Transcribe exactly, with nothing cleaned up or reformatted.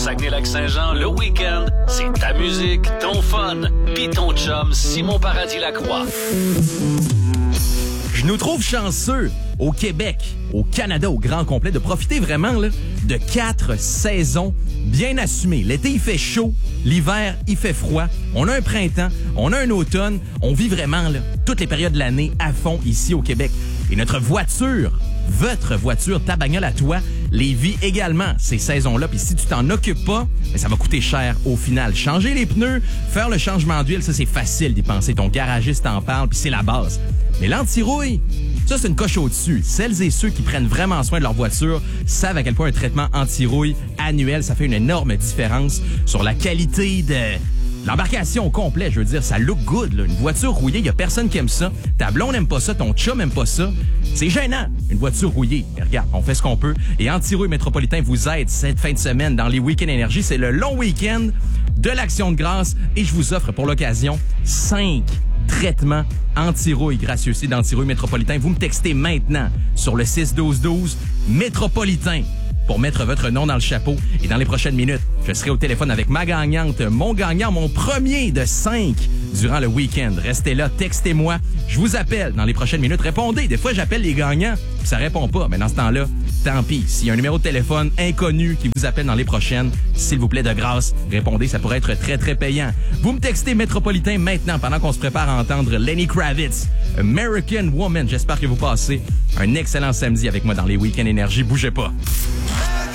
Saguenay-Lac-Saint-Jean, le week-end, c'est ta musique, ton fun, pis ton chum Simon Paradis-Lacroix. Je nous trouve chanceux au Québec, au Canada, au grand complet, de profiter vraiment là, de quatre saisons bien assumées. L'été, il fait chaud. L'hiver, il fait froid. On a un printemps, on a un automne. On vit vraiment là, toutes les périodes de l'année à fond ici au Québec. Et notre voiture, votre voiture, ta bagnole à toi, les vit également ces saisons-là. Puis si tu t'en occupes pas, bien, ça va coûter cher au final. Changer les pneus, faire le changement d'huile, ça c'est facile d'y penser. Ton garagiste en parle, puis c'est la base. Mais l'anti-rouille, ça c'est une coche au-dessus. Celles et ceux qui prennent vraiment soin de leur voiture savent à quel point un traitement anti-rouille annuel, ça fait une énorme différence sur la qualité de l'embarcation au complet. Je veux dire, ça look good, là. Une voiture rouillée, il y a personne qui aime ça. Ta blonde n'aime pas ça, ton chum n'aime pas ça. C'est gênant, une voiture rouillée. Mais regarde, on fait ce qu'on peut. Et Anti-Rouille Métropolitain vous aide cette fin de semaine dans les Week-ends Énergie. C'est le long week-end de l'Action de grâce. Et je vous offre pour l'occasion cinq traitements anti-rouille gracieux d'Anti-Rouille Métropolitain. Vous me textez maintenant sur le six douze douze Métropolitain pour mettre votre nom dans le chapeau. Et dans les prochaines minutes, je serai au téléphone avec ma gagnante, mon gagnant, mon premier de cinq durant le week-end. Restez là, textez-moi. Je vous appelle dans les prochaines minutes. Répondez. Des fois, j'appelle les gagnants, puis ça répond pas. Mais dans ce temps-là, tant pis. S'il y a un numéro de téléphone inconnu qui vous appelle dans les prochaines, s'il vous plaît, de grâce, répondez. Ça pourrait être très, très payant. Vous me textez Métropolitain maintenant pendant qu'on se prépare à entendre Lenny Kravitz, American Woman. J'espère que vous passez un excellent samedi avec moi dans les Week-ends Énergie. Bougez pas.